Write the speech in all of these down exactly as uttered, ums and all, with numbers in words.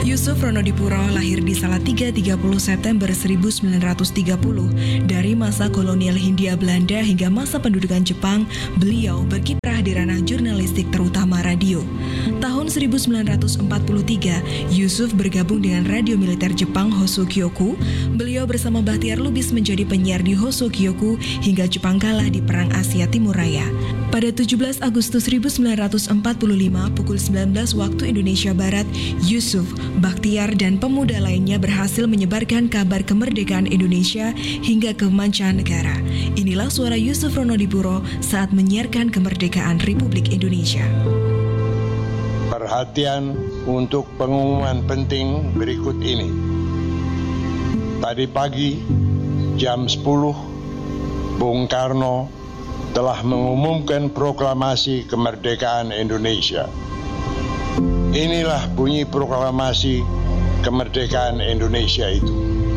Yusuf Ronodipuro lahir di Salatiga tiga puluh September seribu sembilan ratus tiga puluh. Dari masa kolonial Hindia Belanda hingga masa pendudukan Jepang, beliau berkiprah di ranah jurnalistik terutama radio. Tahun seribu sembilan ratus empat puluh tiga, Yusuf bergabung dengan radio militer Jepang Hosokyoku. Beliau bersama Bahtiar Lubis menjadi penyiar di Hosokyoku hingga Jepang kalah di Perang Asia Timur Raya. Pada tujuh belas Agustus seribu sembilan ratus empat puluh lima pukul sembilan belas waktu Indonesia Barat, Yusuf, Bahtiar, dan pemuda lainnya berhasil menyebarkan kabar kemerdekaan Indonesia hingga ke mancanegara. Inilah suara Yusuf Ronodipuro saat menyiarkan kemerdekaan Republik Indonesia. Perhatian untuk pengumuman penting berikut ini. Tadi pagi jam sepuluh, Bung Karno telah mengumumkan proklamasi kemerdekaan Indonesia. Inilah bunyi proklamasi kemerdekaan Indonesia itu.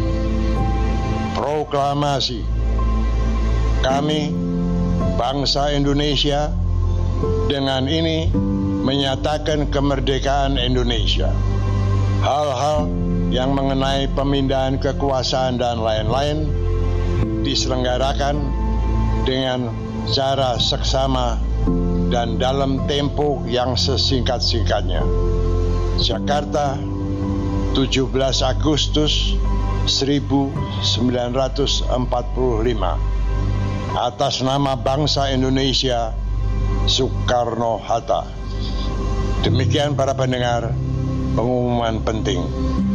Proklamasi. Kami, bangsa Indonesia, dengan ini menyatakan kemerdekaan Indonesia. Hal-hal yang mengenai pemindahan kekuasaan dan lain-lain diselenggarakan dengan cara seksama dan dalam tempo yang sesingkat-singkatnya. Jakarta, tujuh belas Agustus seribu sembilan ratus empat puluh lima. Atas nama bangsa Indonesia, Soekarno-Hatta. Demikian para pendengar, pengumuman penting.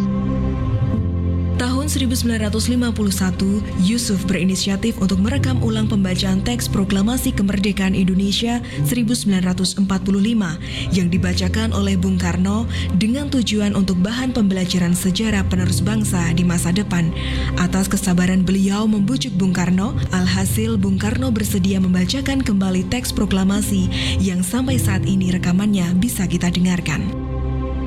Tahun seribu sembilan ratus lima puluh satu, Yusuf berinisiatif untuk merekam ulang pembacaan teks Proklamasi Kemerdekaan Indonesia seribu sembilan ratus empat puluh lima yang dibacakan oleh Bung Karno dengan tujuan untuk bahan pembelajaran sejarah penerus bangsa di masa depan. Atas kesabaran beliau membujuk Bung Karno, alhasil Bung Karno bersedia membacakan kembali teks proklamasi yang sampai saat ini rekamannya bisa kita dengarkan.